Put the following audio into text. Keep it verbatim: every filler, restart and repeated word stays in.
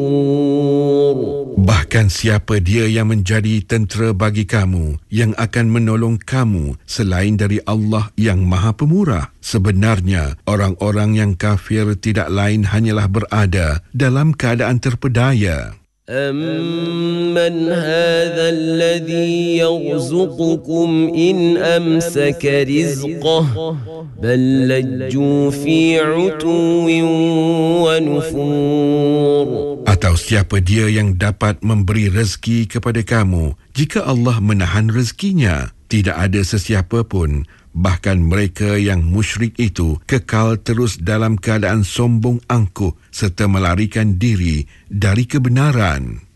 Bahkan siapa dia yang menjadi tentera bagi kamu, yang akan menolong kamu selain dari Allah yang Maha Pemurah? Sebenarnya, orang-orang yang kafir tidak lain hanyalah berada dalam keadaan terpedaya. أَمَّنْ هَذَا الَّذِي يَرْزُقُكُمْ إِنْ أَمْسَكَ رِزْقَهُ بَلْ لَجُّوا فِي عُتُوٍّ وَنُفُورٍ. Atau siapa dia yang dapat memberi rezeki kepada kamu jika Allah menahan rezekinya? Tidak ada sesiapa pun, bahkan mereka yang musyrik itu kekal terus dalam keadaan sombong angkuh serta melarikan diri dari kebenaran.